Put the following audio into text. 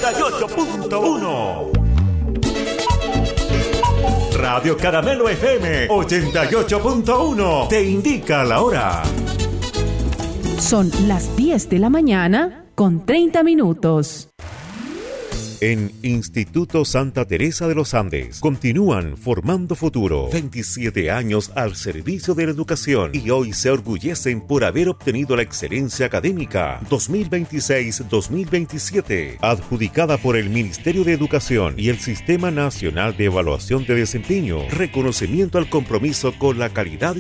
88.1. Radio Caramelo FM 88.1 te indica la hora. Son las 10 de la mañana con 30 minutos. En Instituto Santa Teresa de los Andes continúan formando futuro. 27 años al servicio de la educación y hoy se orgullecen por haber obtenido la excelencia académica 2026-2027, adjudicada por el Ministerio de Educación y el Sistema Nacional de Evaluación de Desempeño. Reconocimiento al compromiso con la calidad